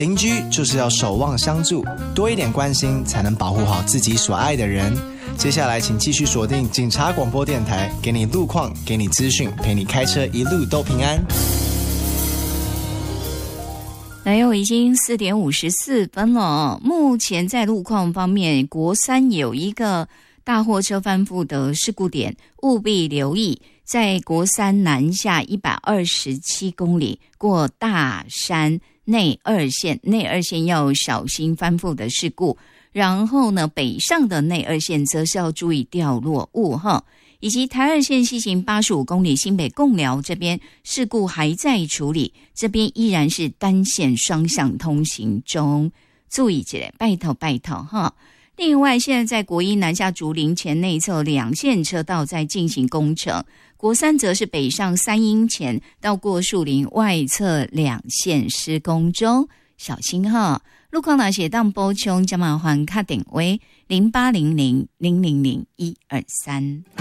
邻居就是要守望相助，多一点关心，才能保护好自己所爱的人。接下来请继续锁定警察广播电台，给你路况，给你资讯，陪你开车一路都平安。 来哟，已经4点54分了。目前在路况方面，国三有一个大货车翻覆的事故点，务必留意。在国三南下127公里，过大山内二线要小心翻覆的事故。然后呢，北上的内二线则是要注意掉落物哈。以及台二线西行85公里新北贡寮这边事故还在处理，这边依然是单线双向通行中，注意一下，拜托哈。另外，现在在国一南下竹林前内侧2线车道在进行工程，国三则是北上3英前到过树林外侧2线施工中，小心哈。路况哪些当补充，加麻烦打电话0800000123。